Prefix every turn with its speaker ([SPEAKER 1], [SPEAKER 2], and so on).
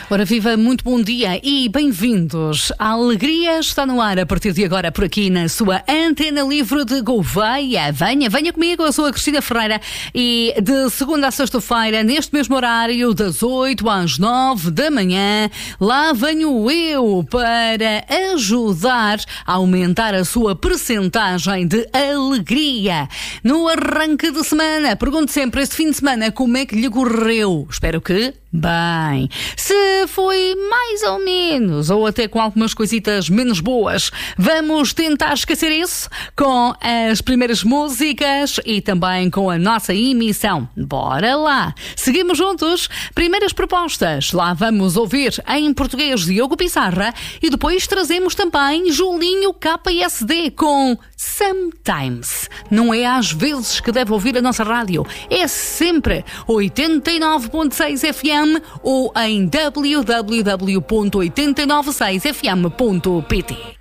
[SPEAKER 1] Ora viva, muito bom dia e bem-vindos. A alegria está no ar a partir de agora por aqui na sua Antena Livre de Gouveia. Venha comigo, eu sou a Cristina Ferreira e de segunda a sexta-feira, neste mesmo horário, das 8 às 9 da manhã, lá venho eu para ajudar a aumentar a sua percentagem de alegria. No arranque de semana, pergunto sempre, este fim de semana, como é que lhe correu? Espero que bem. Se foi mais ou menos, ou até com algumas coisitas menos boas, vamos tentar esquecer isso com as primeiras músicas e também com a nossa emissão. Bora lá! Seguimos juntos. Primeiras propostas. Lá vamos ouvir em português Diogo Pissarra e depois trazemos também Julinho KSD com Sometimes. Não é às vezes que deve ouvir a nossa rádio, é sempre 89.6 FM ou em www.896fm.pt.